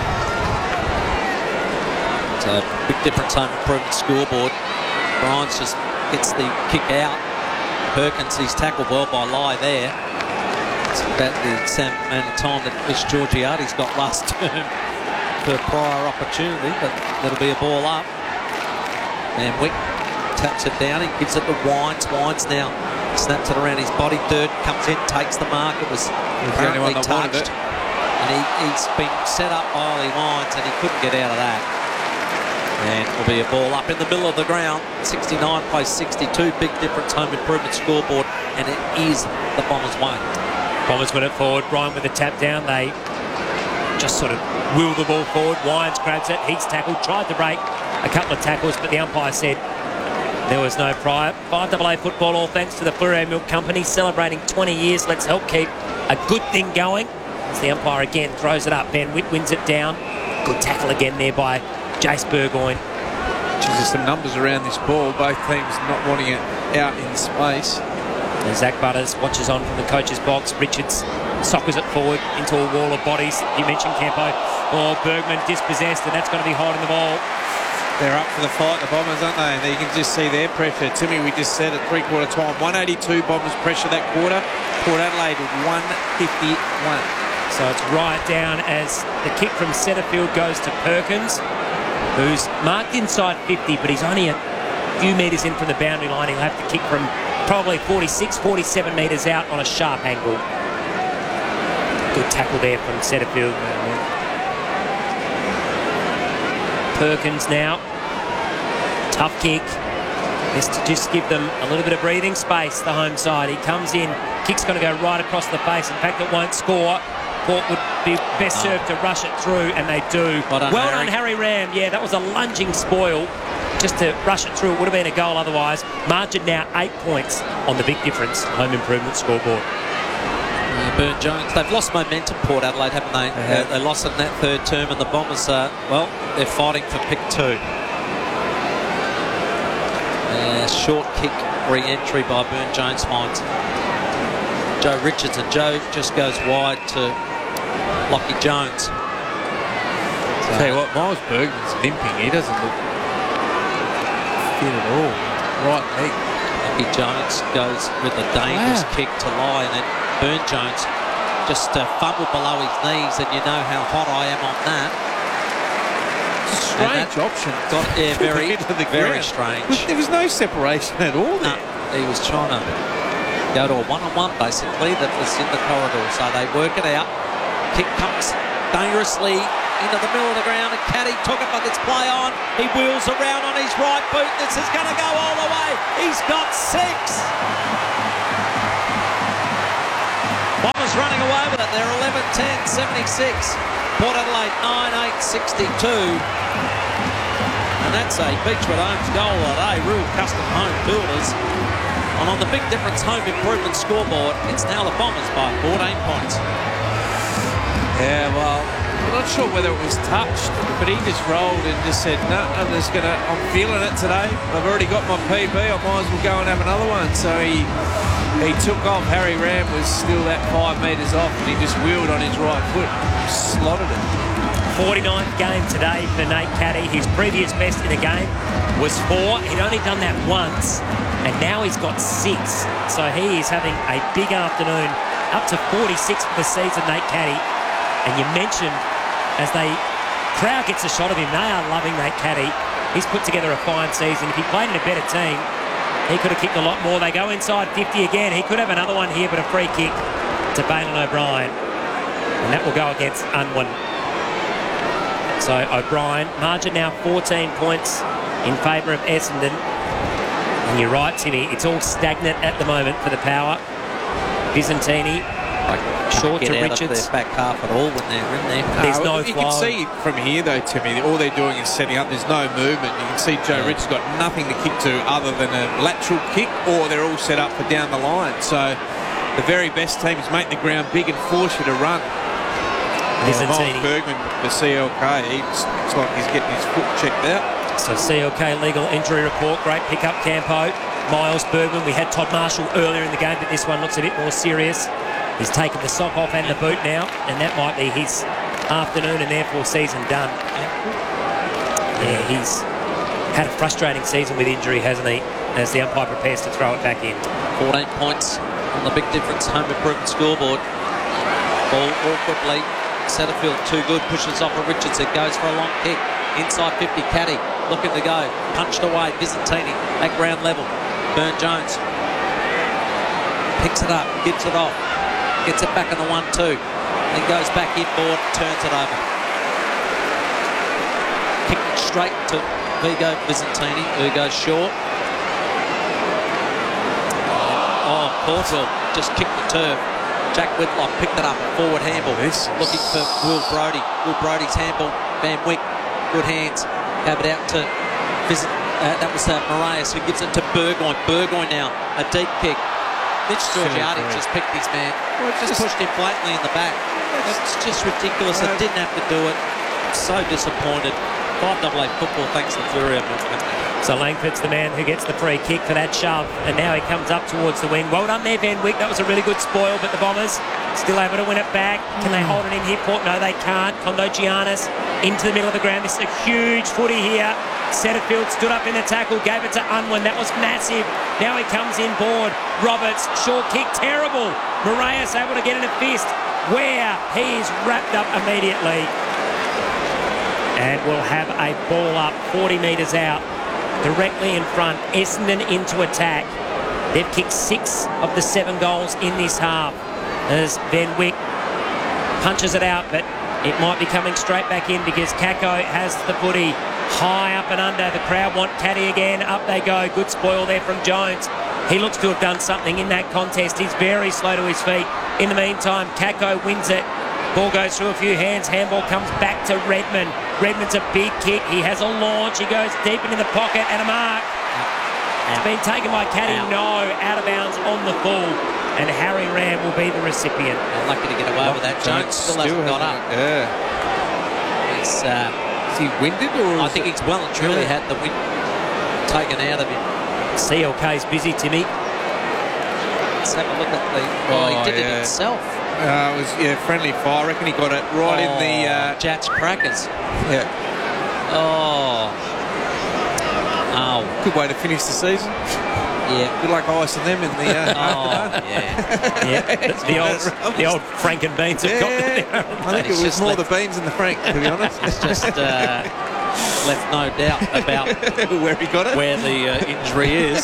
So Big Difference home improvement scoreboard. Bryans just gets the kick out. Perkins, he's tackled well by Lai there. It's about the same amount of time that Miss Georgiades got last term for prior opportunity, but that'll be a ball up. And Wick taps it down, he gives it to Wines. Wines now snaps it around his body. Durden comes in, takes the mark. It was apparently touched. And he's been set up by Ollie Wines and he couldn't get out of that. And it'll be a ball up in the middle of the ground. 69 plays 62. Big Difference home improvement scoreboard. And it is the Bombers' way.
Bombers win it forward. Bryant with the tap down. They just sort of wheel the ball forward. Wines grabs it. He's tackled. Tried to break a couple of tackles, but the umpire said there was no prior. 5AA football, all thanks to the Fleurieu Milk Company, celebrating 20 years. Let's help keep a good thing going. As the umpire again throws it up. Ben Witt wins it down. Good tackle again there by Jace Burgoyne.
There's some numbers around this ball. Both teams not wanting it out in space.
And Zach Butters watches on from the coach's box. Richards soccers it forward into a wall of bodies. You mentioned Campo. Oh, Bergman dispossessed, and that's going to be holding the ball.
They're up for the fight, the Bombers, aren't they? And you can just see their pressure. Timmy, we just said at three-quarter time, 182 Bombers pressure that quarter. Port Adelaide 151.
So it's right down as the kick from Setterfield goes to Perkins, who's marked inside 50, but he's only a few metres in from the boundary line. He'll have to kick from probably 46, 47 metres out on a sharp angle. Good tackle there from Setterfield. Perkins now. Tough kick. This to just give them a little bit of breathing space, the home side. He comes in. Kick's going to go right across the face. In fact, it won't score. Port would be best served to rush it through, and they do. Well done, Harry Ram. Yeah, that was a lunging spoil just to rush it through. It would have been a goal otherwise. Margin now 8 points on the Big Difference home improvement scoreboard.
Burn Jones, they've lost momentum, Port Adelaide, haven't they? They lost it in that third term, and the Bombers, they're fighting for pick 2. Short kick re-entry by Burn Jones finds Joe Richards, and Joe just goes wide to Lockie Jones.
Tell you what, Miles Bergman's limping. He doesn't look fit at all. Right leg.
Lockie Jones goes with a dangerous kick to Lai, and then Burn Jones just fumbled below his knees, and you know how hot I am on that.
Strange option.
Very
ground.
strange.
There was no separation at all there.
He was trying to go to a one-on-one, basically, that was in the corridor. So they work it out. Kick comes dangerously into the middle of the ground, and Caddy took it, but it's play on. He wheels around on his right boot. This is going to go all the way. He's got 6. Bombers running away with it. They're 11-10, 76. Port Adelaide 9-8, 62. And that's a Beechwood Homes goal today. Real custom home builders. And on the Big Difference Home Improvement scoreboard, it's now the Bombers by 14 points.
Yeah, well, I'm not sure whether it was touched, but he just rolled and just said, no, I'm feeling it today. I've already got my PB. I might as well go and have another one. So he took off. Harry Ram was still that 5 metres off, and he just wheeled on his right foot, slotted it.
49th game today for Nate Caddy. His previous best in a game was 4. He'd only done that once, and now he's got 6. So he is having a big afternoon, up to 46 for the season, Nate Caddy. And you mentioned, as the crowd gets a shot of him, they are loving Nate Caddy. He's put together a fine season. If he played in a better team, he could have kicked a lot more. They go inside 50 again. He could have another one here, but a free kick to Bailyn O'Brien. And that will go against Unwin. So O'Brien, margin now 14 points in favour of Essendon. And you're right, Timmy, it's all stagnant at the moment for the Power. Byzantini, short to Richards.
Their back half at all when they're in there.
There's no
you
flow.
can see from here, though, Timmy, all they're doing is setting up. There's no movement. You can see Joe Richards got nothing to kick to other than a lateral kick, or they're all set up for down the line. So the very best teams make the ground big and force you to run.
Byzantini.
Bergman, the CLK, looks like he's getting his foot checked out.
So CLK legal injury report. Great pick-up, Campo. Miles Bergman. We had Todd Marshall earlier in the game, but this one looks a bit more serious. He's taken the sock off and the boot now, and that might be his afternoon and therefore season done. Yeah, he's had a frustrating season with injury, hasn't he, as the umpire prepares to throw it back in.
14 points on the Big Difference Home Improvement scoreboard. Ball awkwardly. Setterfield too good, pushes off of Richards. It goes for a long kick. Inside 50, Caddy looking to go. Punched away, Byzantini at ground level. Burne-Jones picks it up, gives it off. Gets it back on the 1-2. Then goes back inboard, turns it over. Kicked it straight to Vigo Byzantini, who goes short. Oh, Caldwell just kicked the turf. Jack Whitlock picked it up, forward handball. Looking for Will Brodie. Will Brodie's handball. Van Wyk, good hands. Have it out to that was Marias, who gives it to Burgoyne. Burgoyne now, a deep kick. Mitch Georgiades just picked his man. Just pushed him blatantly in the back. It's just ridiculous. It didn't have to do it. I'm so disappointed. 5AA football thanks to Furia.
So Langford's the man who gets the free kick for that shove, and now he comes up towards the wing. Well done there, Van Wyk. That was a really good spoil, but the Bombers still able to win it back. Can they hold it in here, Port? No, they can't. Kondogiannis into the middle of the ground. This is a huge footy here. Setterfield stood up in the tackle, gave it to Unwin. That was massive. Now he comes inboard. Roberts, short kick, terrible. Marias able to get in a fist. Where he is wrapped up immediately. And we'll have a ball up 40 metres out. Directly in front, Essendon into attack. They've kicked 6 of the 7 goals in this half as Van Wyk punches it out, but it might be coming straight back in because Kako has the footy high up and under. The crowd want Caddy again. Up they go. Good spoil there from Jones. He looks to have done something in that contest. He's very slow to his feet. In the meantime, Kako wins it. Ball goes through a few hands. Handball comes back to Redmond. Redmond's a big kick. He has a launch. He goes deep into the pocket and a mark. It's been taken by Caddy. No, out of bounds on the full. And Harry Ram will be the recipient.
Lucky to get away with that. Jones still hasn't got up.
Yeah.
He's,
is he winded? Or
I think he's well and truly had the wind taken out of him.
CLK's busy, Timmy.
Let's have a look at the... he did it himself.
It was friendly fire. I reckon he got it right in the...
Jats Crackers.
Yeah.
Oh.
Good way to finish the season.
Yeah.
Good luck icing them in the...
The old Frank and Beans have got there.
I think it was more the beans than the Frank, to be honest.
It's just left no doubt about
where he got it,
where the injury is.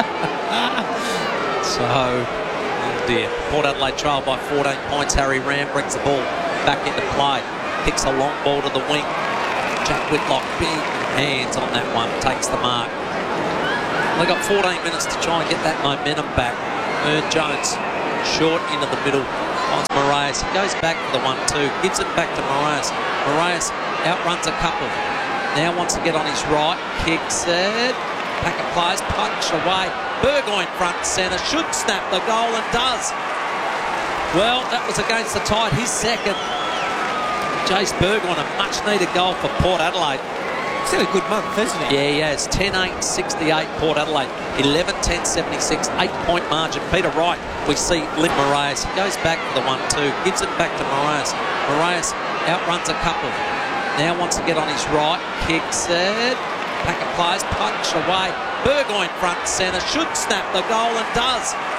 So, oh dear. Port Adelaide trail by 14 points. Harry Ram brings the ball back into play. Kicks a long ball to the wing. Jack Whitlock, big hands on that one, takes the mark. They got 14 minutes to try and get that momentum back. Ern Jones, short into the middle, finds Moraes. He goes back to the 1-2, gives it back to Moraes. Moraes outruns a couple. Now wants to get on his right, kicks it. Pack of players, punch away. Burgoyne front and centre, should snap the goal and does. Well, that was against the Tide, his second. Jace Burgoyne, a much-needed goal for Port Adelaide.
He's had a good month, hasn't he?
Yeah, he has. 10-8-68 Port Adelaide. 11-10-76, 8-point margin. Peter Wright, we see Lim Moraes. He goes back to the 1-2, gives it back to Moraes. Moraes outruns a couple. Now wants to get on his right, kicks it. Pack of players, punch away. Burgoyne front and centre, should snap the goal and does.